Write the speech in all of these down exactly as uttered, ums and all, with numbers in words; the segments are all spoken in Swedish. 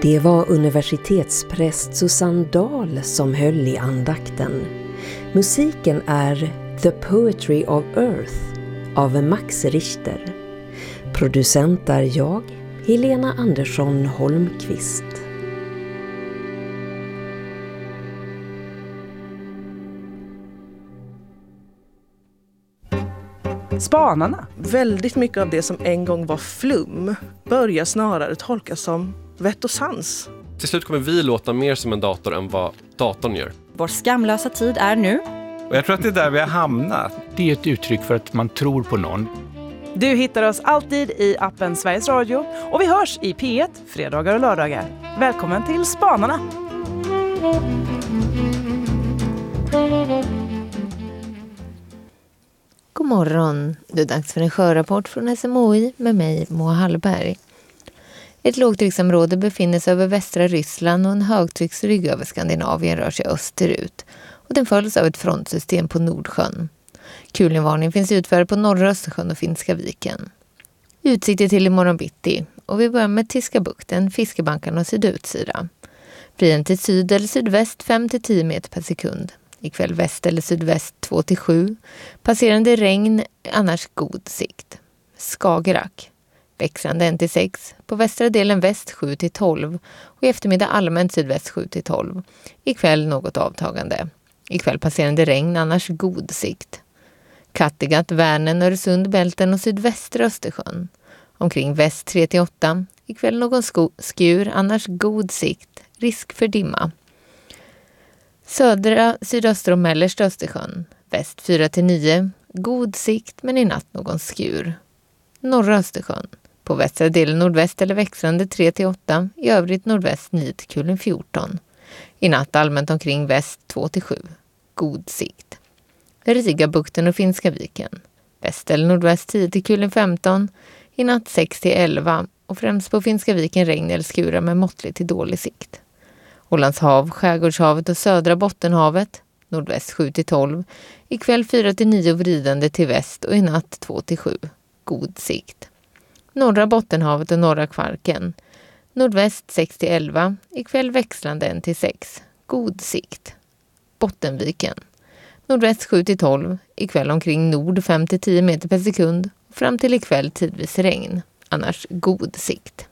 Det var universitetspräst Susanne Dahl som höll i andakten. Musiken är The Poetry of Earth av Max Richter. Producent är jag, Helena Andersson Holmqvist. Spanarna. Väldigt mycket av det som en gång var flum börjar snarare tolkas som vett och sans. Till slut kommer vi låta mer som en dator än vad datorn gör. Vår skamlösa tid är nu. Och jag tror att det är där vi har hamnat. Det är ett uttryck för att man tror på någon. Du hittar oss alltid i appen Sveriges Radio och vi hörs i P ett fredagar och lördagar. Välkommen till Spanarna! God morgon, det är dags för en sjörapport från S M H I med mig, Moa Hallberg. Ett lågtrycksområde befinner sig över västra Ryssland och en högtrycksrygg över Skandinavien rör sig österut. Och den följs av ett frontsystem på Nordsjön. Kulinvarning finns utfärd på norra Östersjön och Finska viken. Utsikter till imorgon bitti och vi börjar med Tyska bukten, Fiskebankarna och sydutsida. Vriden till syd eller sydväst fem till tio meter per sekund. Ikväll väst eller sydväst två till sju. Passerande regn, annars god sikt. Skagerrak. Växlande en till sex. På västra delen väst sju till tolv. Och i eftermiddag allmänt sydväst sju till tolv. Ikväll något avtagande. Ikväll passerande regn, annars god sikt. Kattegatt, Vänern, Öresund, Bälten och sydvästra Östersjön. Omkring väst tre till åtta. Ikväll någon sko- skur, annars god sikt. Risk för dimma. Södra, sydöstra och mellersta Östersjön. Väst fyra till nio. God sikt men i natt någon skur. Norra Östersjön. På västra delen nordväst eller växlande tre till åtta. I övrigt nordväst nio till kulen fjorton. I natt allmänt omkring väst två till sju. God sikt. Rigabukten och Finska viken. Väst eller nordväst tio till kulen femton. I natt sex till elva. Och främst på Finska viken regn eller skurar med måttlig till dålig sikt. Ålands hav, Skärgårdshavet och södra Bottenhavet. Nordväst sju till tolv. Ikväll fyra till nio vridande till väst och i natt två till sju. God sikt. Norra Bottenhavet och norra Kvarken. Nordväst sex till elva. Ikväll växlande en till sex. God sikt. Bottenviken. Nordväst sju till tolv. Ikväll omkring nord fem till tio meter per sekund. Och fram till ikväll tidvis regn. Annars god sikt.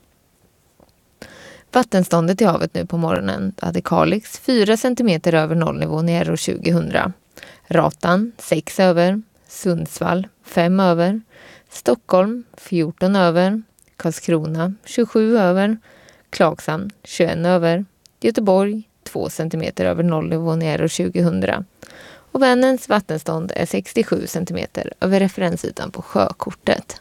Vattenståndet i havet nu på morgonen hade Kalix fyra centimeter över nollnivån i R O tjugohundra. Ratan sex över. Sundsvall fem över. Stockholm fjorton över. Karlskrona tjugosju över. Klagshamn tjugoett över. Göteborg två centimeter över nollnivån i R O tjugohundra. Och Vänerns vattenstånd är sextiosju centimeter över referensytan på sjökortet.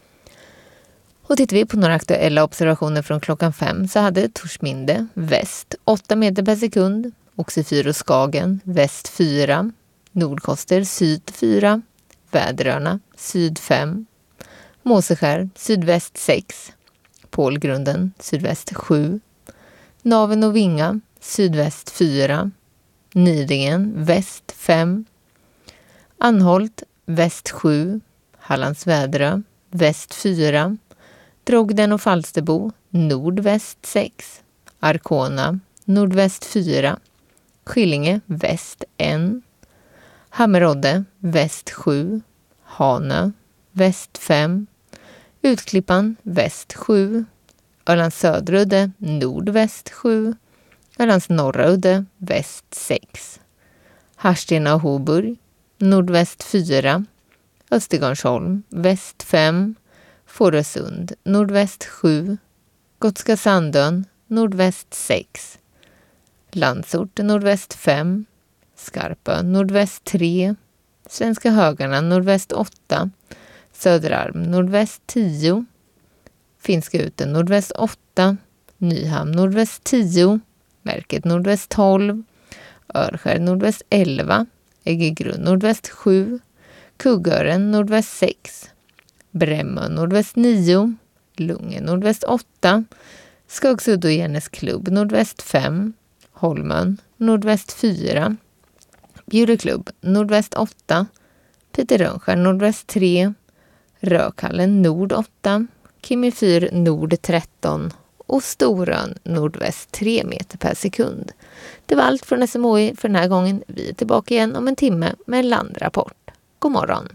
Och tittar vi på några aktuella observationer från klockan fem så hade Torsminde väst åtta meter per sekund, Oxefyr och Skagen väst fyra, Nordkoster syd fyra, Väderöarna syd fem, Måseskär sydväst sex, Pålgrunden sydväst sju, Naven och Vinga sydväst fyra, Nidingen väst fem, Anholt väst sju, Hallands Väderö väst fyra, Drogden och Falsterbo nordväst sex, Arkona nordväst fyra, Skillinge väst ett, Hammerodde väst sju, Hanö väst fem, Utklippan väst sju, Ölands Söderudde nordväst sju, Ölands Norraudde väst sex, Harstena och Hoburg nordväst fyra, Östergarnsholm väst fem, Fårösund nordväst sju, Gotska Sandön nordväst sex, Landsort nordväst fem, Skarpö nordväst tre, Svenska Högarna nordväst åtta, Söderarm nordväst tio, Finska Uten nordväst åtta, Nyhamn nordväst tio, Märket nordväst tolv, Örskär nordväst elva, Äggegrund nordväst sju, Kuggören nordväst sex, Brämmö nordväst nio, Lungen nordväst åtta, Skogsudd och Järnes klubb nordväst fem, Holmön nordväst fyra, Bjureklubb nordväst åtta, Peter Rönnskär nordväst tre, Rökallen nord åtta, Kimifyr nord tretton och Storön nordväst tre meter per sekund. Det var allt från S M H I för den här gången. Vi är tillbaka igen om en timme med en landrapport. God morgon!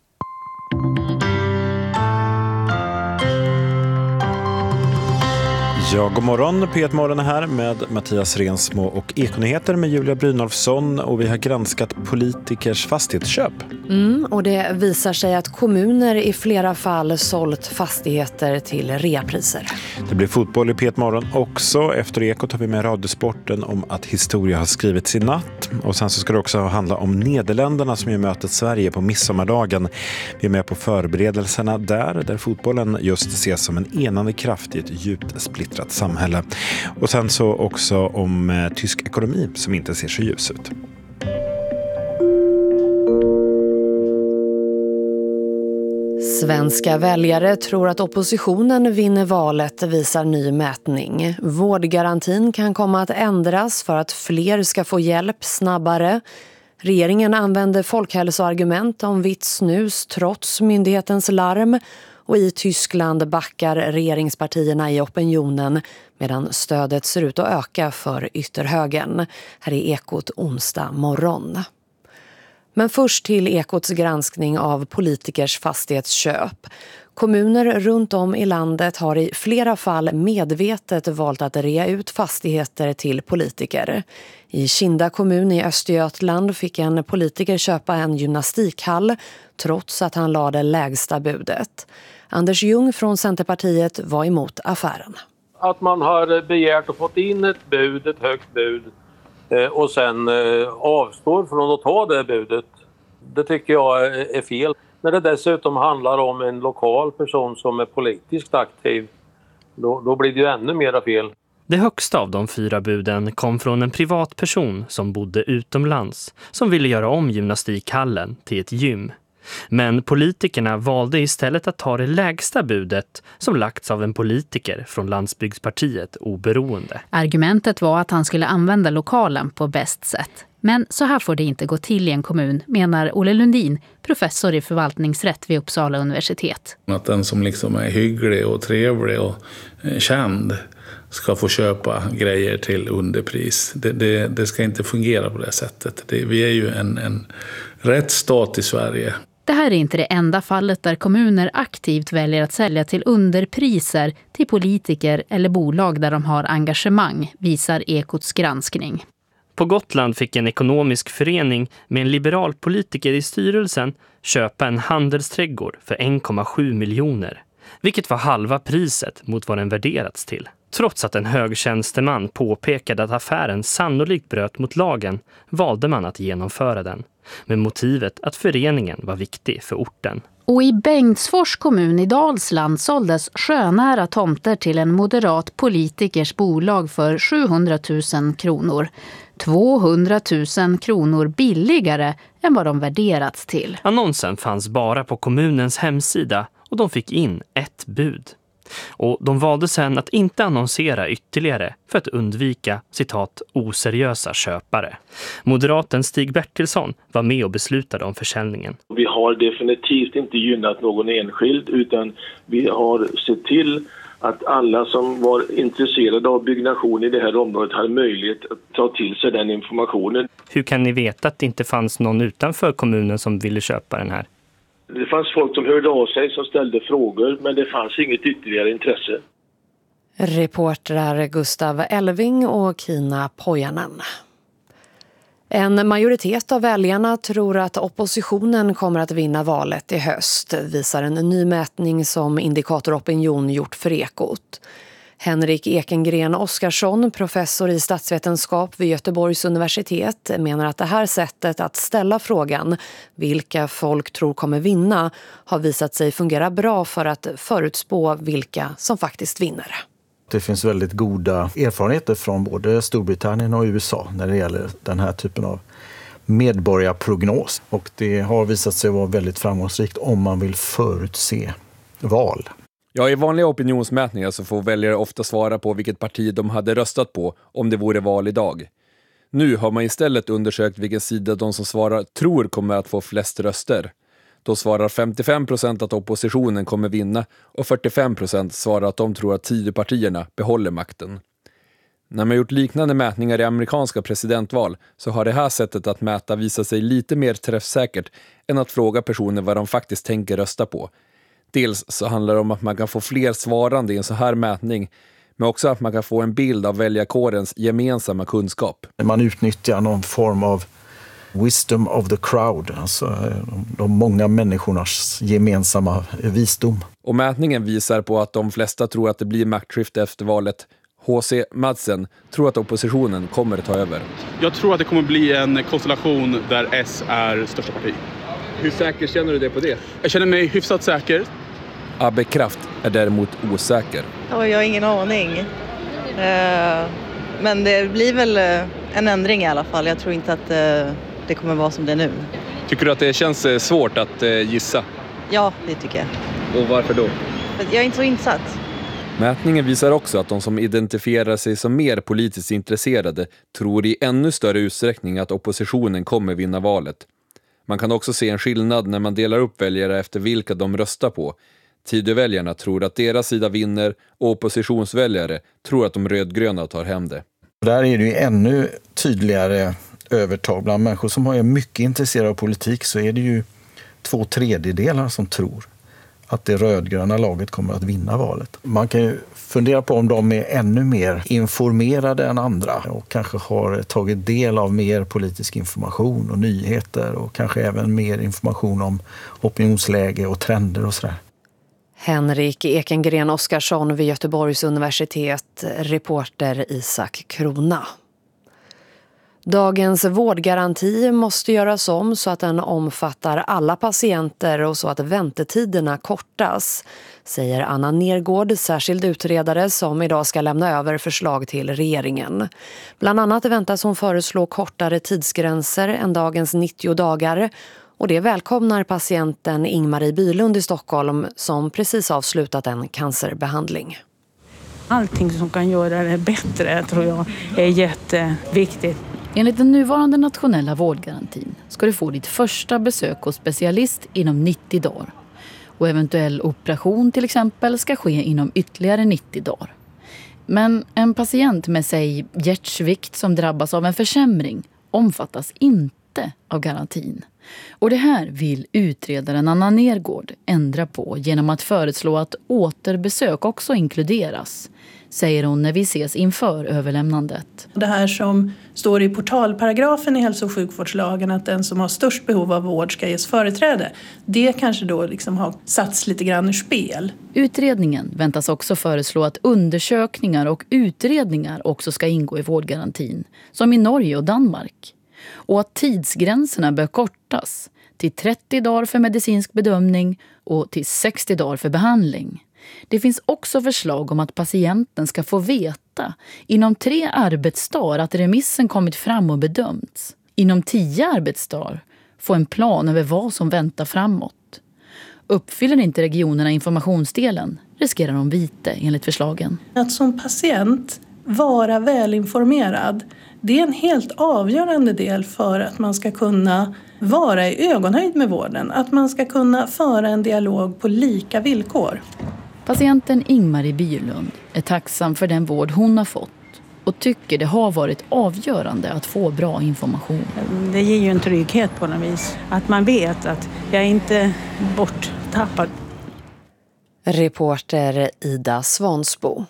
Ja, god morgon. P ett Morgon är här med Mattias Rensmo och Ekonyheter med Julia Brynolfsson, och vi har granskat politikers fastighetsköp. Mm, och det visar sig att kommuner i flera fall sålt fastigheter till reapriser. Det blir fotboll i P ett Morgon också. Efter Ekot har vi med Radiosporten om att historia har skrivits i natt. Och sen så ska det också handla om Nederländerna som ju möter Sverige på midsommardagen. Vi är med på förberedelserna där, där fotbollen just ses som en enande kraft i ett djupt splittrat samhälle. Och sen så också om eh, tysk ekonomi som inte ser så ljus ut. Svenska väljare tror att oppositionen vinner valet, visar ny mätning. Vårdgarantin kan komma att ändras för att fler ska få hjälp snabbare. Regeringen använder folkhälsoargument om vitt snus trots myndighetens larm. Och i Tyskland backar regeringspartierna i opinionen medan stödet ser ut att öka för ytterhögern. Här är Ekot onsdag morgon. Men först till Ekots granskning av politikers fastighetsköp. Kommuner runt om i landet har i flera fall medvetet valt att rea ut fastigheter till politiker. I Kinda kommun i Östergötland fick en politiker köpa en gymnastikhall trots att han lade lägsta budet. Anders Ljung från Centerpartiet var emot affären. Att man har begärt och fått in ett bud, ett högt bud, och sen avstår från att ta det budet, det tycker jag är fel. När det dessutom handlar om en lokal person som är politiskt aktiv, då, då blir det ju ännu mera fel. Det högsta av de fyra buden kom från en privatperson som bodde utomlands, som ville göra om gymnastikhallen till ett gym. Men politikerna valde istället att ta det lägsta budet som lagts av en politiker från Landsbygdspartiet Oberoende. Argumentet var att han skulle använda lokalen på bäst sätt. Men så här får det inte gå till i en kommun, menar Olle Lundin, professor i förvaltningsrätt vid Uppsala universitet. Att den som liksom är hygglig och trevlig och känd ska få köpa grejer till underpris. Det, det, det ska inte fungera på det sättet. Det, vi är ju en, en rättsstat i Sverige. Det här är inte det enda fallet där kommuner aktivt väljer att sälja till underpriser till politiker eller bolag där de har engagemang, visar Ekots granskning. På Gotland fick en ekonomisk förening med en liberal politiker i styrelsen köpa en handelsträdgård för en komma sju miljoner, vilket var halva priset mot vad den värderats till. Trots att en hög tjänsteman påpekade att affären sannolikt bröt mot lagen valde man att genomföra den, med motivet att föreningen var viktig för orten. Och i Bengtsfors kommun i Dalsland såldes sjönära tomter till en moderat politikers bolag för sjuhundratusen kronor. tvåhundratusen kronor billigare än vad de värderats till. Annonsen fanns bara på kommunens hemsida och de fick in ett bud. Och de valde sen att inte annonsera ytterligare för att undvika, citat, oseriösa köpare. Moderaten Stig Bertilsson var med och beslutade om försäljningen. Vi har definitivt inte gynnat någon enskild, utan vi har sett till att alla som var intresserade av byggnation i det här området hade möjlighet att ta till sig den informationen. Hur kan ni veta att det inte fanns någon utanför kommunen som ville köpa den här? Det fanns folk som hörde av sig som ställde frågor, men det fanns inget ytterligare intresse. Reportrar Gustav Elving och Kina Pojanen. En majoritet av väljarna tror att oppositionen kommer att vinna valet i höst, visar en ny mätning som Indikator Opinion gjort för Ekot. Henrik Ekengren Oskarsson, professor i statsvetenskap vid Göteborgs universitet, menar att det här sättet att ställa frågan vilka folk tror kommer vinna har visat sig fungera bra för att förutspå vilka som faktiskt vinner. Det finns väldigt goda erfarenheter från både Storbritannien och U S A när det gäller den här typen av medborgarprognos. Och det har visat sig vara väldigt framgångsrikt om man vill förutse val. Ja, i vanliga opinionsmätningar så får väljare ofta svara på vilket parti de hade röstat på om det vore val idag. Nu har man istället undersökt vilken sida de som svarar tror kommer att få flest röster. Då svarar femtiofem procent att oppositionen kommer vinna och fyrtiofem procent svarar att de tror att Tidöpartierna behåller makten. När man gjort liknande mätningar i amerikanska presidentval så har det här sättet att mäta visat sig lite mer träffsäkert än att fråga personer vad de faktiskt tänker rösta på. Dels så handlar det om att man kan få fler svarande i en så här mätning, men också att man kan få en bild av väljarkårens gemensamma kunskap. Man utnyttjar någon form av wisdom of the crowd, alltså de, de många människornas gemensamma visdom. Och mätningen visar på att de flesta tror att det blir maktskifte efter valet. H C Madsen tror att oppositionen kommer att ta över. Jag tror att det kommer bli en konstellation där S är största parti. Hur säker känner du dig på det? Jag känner mig hyfsat säker. Abbe Kraft är däremot osäker. Ja, jag har ingen aning. Uh, men det blir väl en ändring i alla fall. Jag tror inte att uh, det kommer vara som det är nu. Tycker du att det känns svårt att uh, gissa? Ja, det tycker jag. Och varför då? Jag är inte så insatt. Mätningen visar också att de som identifierar sig som mer politiskt intresserade tror i ännu större utsträckning att oppositionen kommer vinna valet. Man kan också se en skillnad när man delar upp väljare efter vilka de röstar på. Tidöväljarna tror att deras sida vinner och oppositionsväljare tror att de rödgröna tar hem det. Där är det ju ännu tydligare övertag. Bland människor som är mycket intresserade av politik så är det ju två tredjedelar som tror att det rödgröna laget kommer att vinna valet. Man kan ju fundera på om de är ännu mer informerade än andra och kanske har tagit del av mer politisk information och nyheter och kanske även mer information om opinionsläge och trender och sådär. Henrik Ekengren Oskarsson vid Göteborgs universitet, reporter Isak Krona. Dagens vårdgaranti måste göras om så att den omfattar alla patienter och så att väntetiderna kortas, säger Anna Nergård, särskild utredare som idag ska lämna över förslag till regeringen. Bland annat väntas hon föreslå kortare tidsgränser än dagens nittio dagar, och det välkomnar patienten Ingmarie Bylund i Stockholm som precis avslutat en cancerbehandling. Allting som kan göra det bättre tror jag är jätteviktigt. Enligt den nuvarande nationella vårdgarantin ska du få ditt första besök hos specialist inom nittio dagar. Och eventuell operation till exempel ska ske inom ytterligare nittio dagar. Men en patient med sig hjärtsvikt som drabbas av en försämring omfattas inte av garantin. Och det här vill utredaren Anna Nergård ändra på genom att föreslå att återbesök också inkluderas, säger hon när vi ses inför överlämnandet. Det här som står i portalparagrafen i hälso- och sjukvårdslagen, att den som har störst behov av vård ska ges företräde, det kanske då liksom har satts lite grann ur spel. Utredningen väntas också föreslå att undersökningar och utredningar också ska ingå i vårdgarantin, som i Norge och Danmark. Och att tidsgränserna bör kortas till trettio dagar för medicinsk bedömning och till sextio dagar för behandling. Det finns också förslag om att patienten ska få veta inom tre arbetsdagar att remissen kommit fram och bedömts. Inom tio arbetsdagar få en plan över vad som väntar framåt. Uppfyller inte regionerna informationsdelen riskerar de vite enligt förslagen. Att som patient vara välinformerad, det är en helt avgörande del för att man ska kunna vara i ögonhöjd med vården. Att man ska kunna föra en dialog på lika villkor. Patienten Ingmarie Bylund är tacksam för den vård hon har fått och tycker det har varit avgörande att få bra information. Det ger ju en trygghet på något vis. Att man vet att jag inte är borttappad. Reporter Ida Svansbo.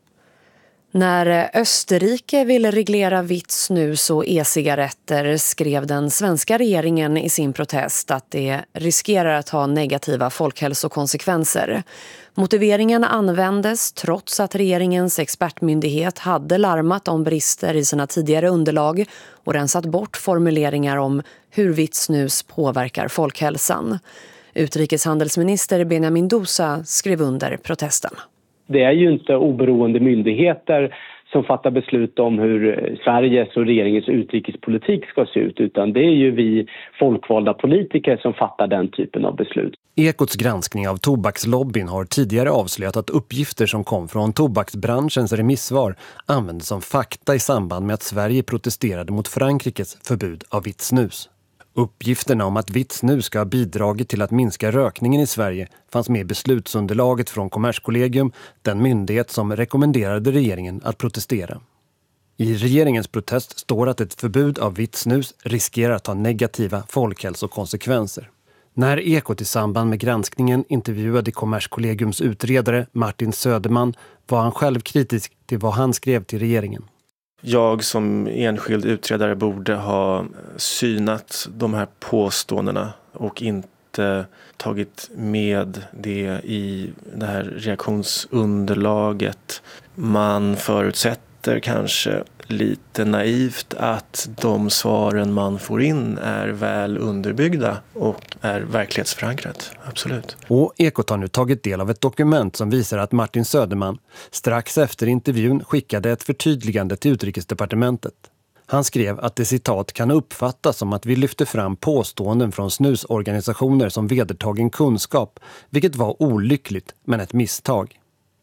När Österrike ville reglera vitt snus och e-cigaretter skrev den svenska regeringen i sin protest att det riskerar att ha negativa folkhälsokonsekvenser. Motiveringen användes trots att regeringens expertmyndighet hade larmat om brister i sina tidigare underlag och rensat bort formuleringar om hur vitt snus påverkar folkhälsan. Utrikeshandelsminister Benjamin Dousa skrev under protesten. Det är ju inte oberoende myndigheter som fattar beslut om hur Sveriges och regeringens utrikespolitik ska se ut, utan det är ju vi folkvalda politiker som fattar den typen av beslut. Ekots granskning av tobakslobbyn har tidigare avslöjat att uppgifter som kom från tobaksbranschens remissvar användes som fakta i samband med att Sverige protesterade mot Frankrikes förbud av vitt snus. Uppgifterna om att vitt snus ska ha bidragit till att minska rökningen i Sverige fanns med i beslutsunderlaget från Kommerskollegium, den myndighet som rekommenderade regeringen att protestera. I regeringens protest står att ett förbud av vitt snus riskerar att ha negativa folkhälsokonsekvenser. När Ekot i samband med granskningen intervjuade Kommerskollegiums utredare Martin Söderman var han själv kritisk till vad han skrev till regeringen. Jag som enskild utredare borde ha synat de här påståendena och inte tagit med det i det här reaktionsunderlaget. Man förutsätter kanske lite naivt att de svaren man får in är väl underbyggda och är verklighetsförankrat. Absolut. Och Ekot har nu tagit del av ett dokument som visar att Martin Söderman strax efter intervjun skickade ett förtydligande till Utrikesdepartementet. Han skrev att det citat kan uppfattas som att vi lyfter fram påståenden från snusorganisationer som vedertagen kunskap, vilket var olyckligt men ett misstag.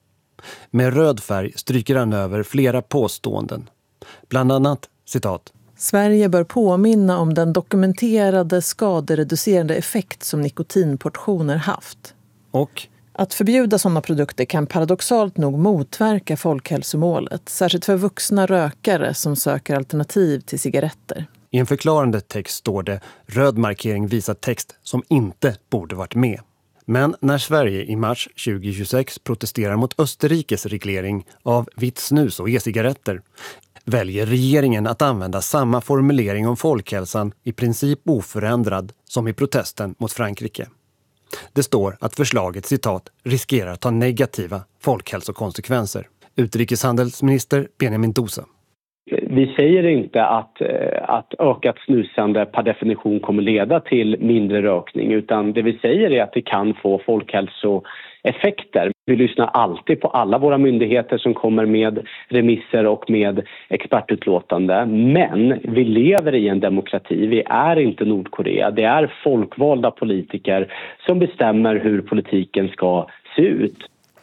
Med röd färg stryker han över flera påståenden. Bland annat, citat. Sverige bör påminna om den dokumenterade skadereducerande effekt som nikotinportioner haft. Och att förbjuda sådana produkter kan paradoxalt nog motverka folkhälsomålet, särskilt för vuxna rökare som söker alternativ till cigaretter. I en förklarande text står det röd markering visar text som inte borde varit med. Men när Sverige i mars tjugohundratjugosex protesterar mot Österrikes reglering av vitt snus och e-cigaretter väljer regeringen att använda samma formulering om folkhälsan i princip oförändrad som i protesten mot Frankrike. Det står att förslaget, citat, riskerar att ha negativa folkhälsokonsekvenser. Utrikeshandelsminister Benjamin Dosa. Vi säger inte att, att ökat snusande per definition kommer leda till mindre rökning, utan det vi säger är att det kan få folkhälsoeffekter. Vi lyssnar alltid på alla våra myndigheter som kommer med remisser och med expertutlåtande. Men vi lever i en demokrati. Vi är inte Nordkorea. Det är folkvalda politiker som bestämmer hur politiken ska se ut.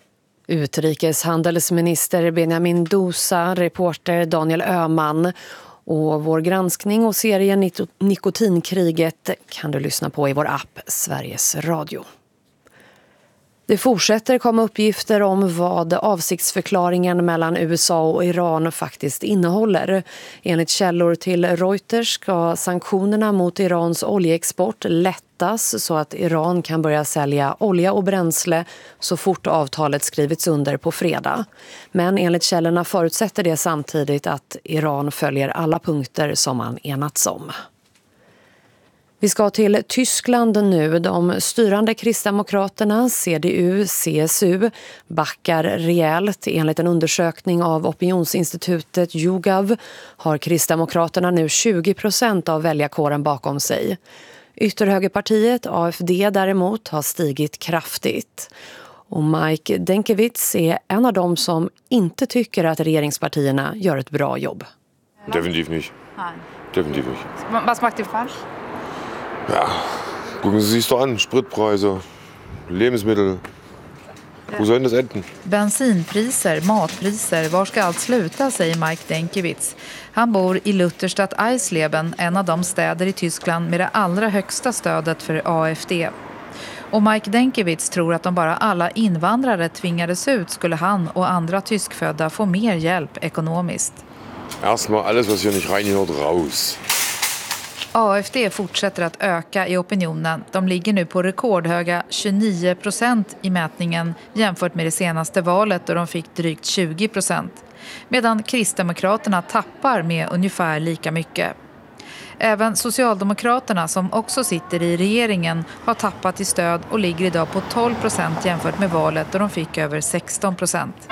Utrikeshandelsminister Benjamin Dosa, reporter Daniel Öhman och vår granskning och serien Nikotinkriget kan du lyssna på i vår app Sveriges Radio. Det fortsätter komma uppgifter om vad avsiktsförklaringen mellan U S A och Iran faktiskt innehåller. Enligt källor till Reuters ska sanktionerna mot Irans oljeexport lättas så att Iran kan börja sälja olja och bränsle så fort avtalet skrivits under på fredag. Men enligt källorna förutsätter det samtidigt att Iran följer alla punkter som man enats om. Vi ska till Tyskland nu. De styrande kristdemokraterna, C D U, C S U, backar rejält. Enligt en undersökning av opinionsinstitutet YouGov har kristdemokraterna nu tjugo procent av väljarkåren bakom sig. Ytterhögerpartiet, A F D däremot, har stigit kraftigt. Och Mike Denkewitz är en av dem som inte tycker att regeringspartierna gör ett bra jobb. Definitivt nicht. Definitivt nicht. Was macht ihr falsch? Ja, gucken Sie sich doch an, Spritpreise, Lebensmittel. Wo soll das enden? Bensinpriser, matpriser, var ska allt sluta, säger Mike Denkewitz. Han bor i Lutherstadt Eisleben, en av de städer i Tyskland med det allra högsta stödet för A F D. Och Mike Denkewitz tror att om bara alla invandrare tvingades ut skulle han och andra tyskfödda få mer hjälp ekonomiskt. Erstmal alles, was hier nicht reingehört, raus. A F D fortsätter att öka i opinionen. De ligger nu på rekordhöga tjugonio procent i mätningen jämfört med det senaste valet då de fick drygt tjugo procent. Medan Kristdemokraterna tappar med ungefär lika mycket. Även Socialdemokraterna, som också sitter i regeringen, har tappat i stöd och ligger idag på tolv procent jämfört med valet då de fick över sexton procent.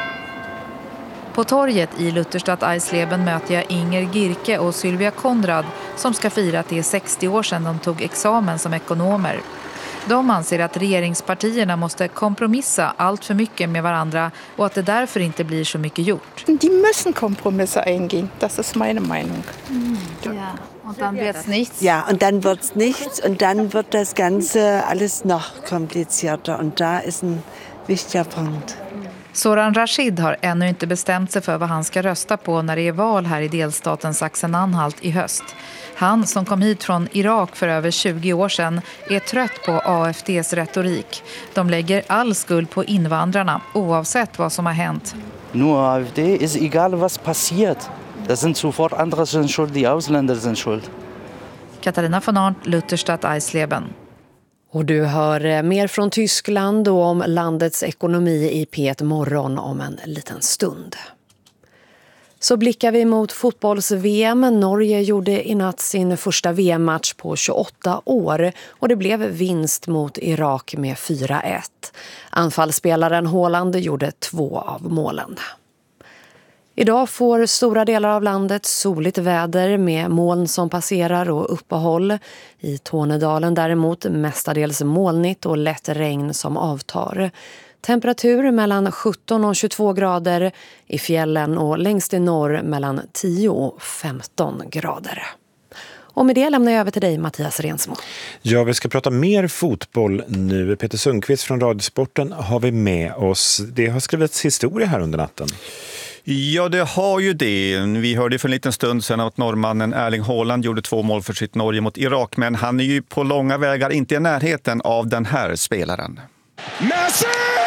På torget i Lutherstadt Eisleben möter jag Inger Girke och Sylvia Konrad som ska fira att det är sextio år sedan de tog examen som ekonomer. De anser att regeringspartierna måste kompromissa allt för mycket med varandra och att det därför inte blir så mycket gjort. De måste kompromissa eingehen, das ist meine Meinung. Mm. Ja. Und dann wird's nichts? Ja, und dann wird's nichts und dann wird das Ganze alles noch komplizierter und da ist ein wichtiger Punkt. Soran Rashid har ännu inte bestämt sig för vad han ska rösta på när det är val här i delstaten Sachsen-Anhalt i höst. Han som kom hit från Irak för över tjugo år sedan är trött på A F D:s retorik. De lägger all skuld på invandrarna oavsett vad som har hänt. Nur A F D ist egal was passiert. Das sind sofort andere sind schuld, die Ausländer sind schuld. Katarina von Arndt, Lutherstadt, Eisleben. Och du hör mer från Tyskland och om landets ekonomi i P ett morgon om en liten stund. Så blickar vi mot fotbolls-V M. Norge gjorde i natt sin första V M-match på tjugoåtta år och det blev vinst mot Irak med fyra ett. Anfallsspelaren Haaland gjorde två av målen. Idag får stora delar av landet soligt väder med moln som passerar och uppehåll. I Tornedalen däremot mestadels molnigt och lätt regn som avtar. Temperatur mellan sjutton och tjugotvå grader, i fjällen och längst i norr mellan tio och femton grader. Och med det lämnar jag över till dig, Mattias Rensmo. Ja, vi ska prata mer fotboll nu. Peter Sundqvist från Radiosporten har vi med oss. Det har skrivits historia här under natten. Ja, det har ju det. Vi hörde för en liten stund sedan att norrmannen Erling Haaland gjorde två mål för sitt Norge mot Irak. Men han är ju på långa vägar inte i närheten av den här spelaren. Messi!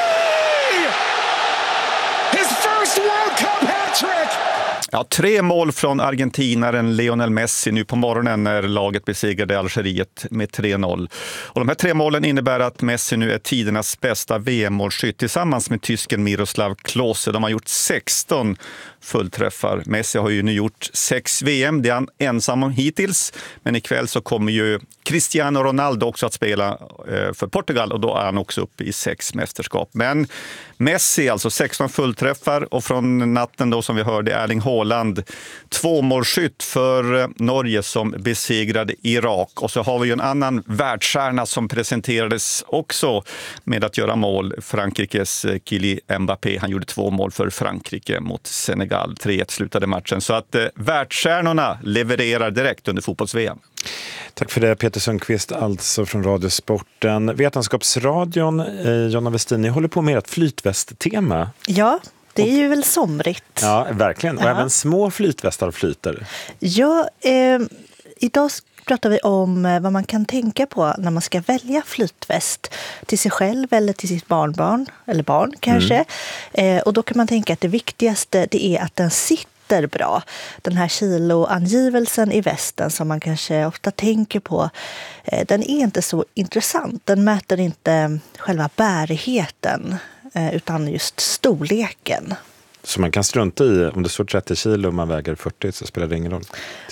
His first World Cup hat-trick! Ja, tre mål från argentinaren Lionel Messi nu på morgonen när laget besegrade Algeriet med tre noll. Och de här tre målen innebär att Messi nu är tidernas bästa V M-målskytt tillsammans med tysken Miroslav Klose. De har gjort sexton fullträffar. Messi har ju nu gjort sex V M, det är han ensam om hittills. Men ikväll så kommer ju Cristiano Ronaldo också att spela för Portugal och då är han också uppe i sex mästerskap. Men Messi alltså sexton fullträffar och från natten då som vi hörde Erling Haaland två målskytt för Norge som besegrade Irak. Och så har vi ju en annan världsstjärna som presenterades också med att göra mål. Frankrikes Kylian Mbappé, han gjorde två mål för Frankrike mot Senegal. tre ett slutade matchen. Så att eh, världsstjärnorna levererar direkt under fotbolls-V M. Tack för det, Peter Sundqvist, alltså från Radiosporten. Vetenskapsradion, eh, Jonna Westin, ni håller på med ett flytvästtema. Ja, det är ju väl somrigt. Ja, verkligen. Och ja. Även små flytvästar flyter. Ja, eh, idag pratar vi om vad man kan tänka på när man ska välja flytväst till sig själv eller till sitt barnbarn, eller barn kanske. Mm. Eh, och då kan man tänka att det viktigaste det är att den sitter bra. Den här kiloangivelsen i västen som man kanske ofta tänker på, eh, den är inte så intressant. Den mäter inte själva bärigheten eh, utan just storleken. Så man kan strunta i om det står trettio kilo och man väger fyrtio så spelar det ingen roll?